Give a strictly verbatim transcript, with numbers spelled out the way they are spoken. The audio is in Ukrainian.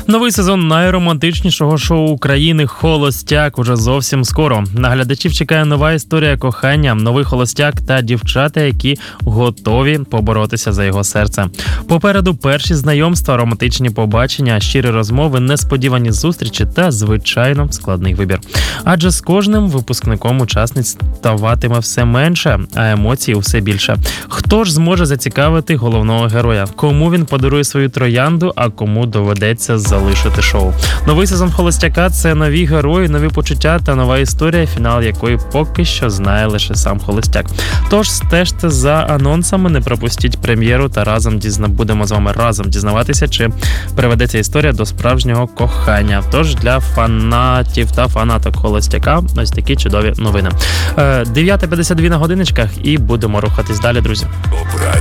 Новий сезон найромантичнішого шоу України «Холостяк» уже зовсім скоро. На глядачів чекає нова історія кохання, новий холостяк та дівчата, які готові поборотися за його серце. Попереду перші знайомства, романтичні побачення, щирі розмови, несподівані зустрічі та, звичайно, складний вибір. Адже з кожним випускником учасниць ставатиме все менше, а емоцій усе більше. Хто ж зможе зацікавити головного героя? Кому він подарує свою троянду, а кому доведеться залишити шоу? Новий сезон «Холостяка» – це нові герої, нові почуття та нова історія, фінал якої поки що знає лише сам холостяк. Тож стежте за анонсами, не пропустіть прем'єру та разом дізна... будемо з вами разом дізнаватися, чи приведеться історія до справжнього кохання. Тож для фанатів та фанаток «Холостяка» ось такі чудові новини. дев'ята п'ятдесят два на годиночках і будемо рухатись далі, друзі.